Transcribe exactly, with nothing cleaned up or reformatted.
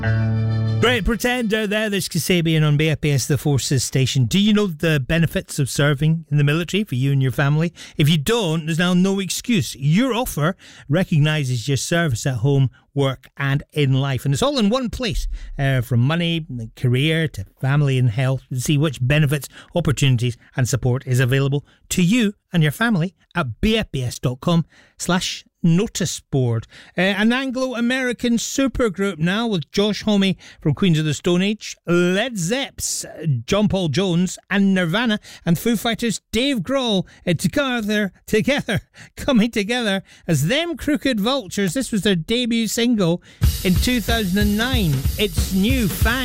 Great Pretender there, there's Kasabian on B F B S The Forces station. Do you know the benefits of serving in the military for you and your family? If you don't, there's now no excuse. Your offer recognises your service at home, work and in life. And it's all in one place, uh, from money, career to family and health. To see which benefits, opportunities and support is available to you and your family at bfbs.com slash notice board. Uh, an Anglo-American supergroup now with Josh Homme from Queens of the Stone Age, Led Zepp's John Paul Jones and Nirvana and Foo Fighters' Dave Grohl uh, together, together, coming together as Them Crooked Vultures. This was their debut single in two thousand nine. It's New Fang.